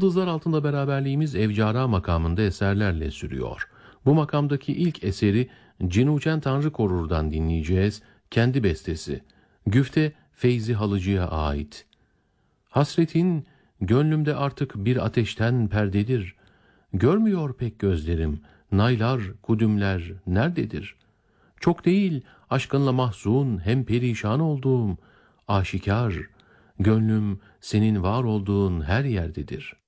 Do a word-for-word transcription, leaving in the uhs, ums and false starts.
Yıldızlar Altında beraberliğimiz Evcara makamında eserlerle sürüyor. Bu makamdaki ilk eseri Cinuçen Tanrı Korur'dan dinleyeceğiz. Kendi bestesi. Güfte Feyzi Halıcı'ya ait. Hasretin gönlümde artık bir ateşten perdedir. Görmüyor pek gözlerim, naylar, kudümler nerededir? Çok değil aşkınla mahzun hem perişan olduğum, aşikar, gönlüm senin var olduğun her yerdedir.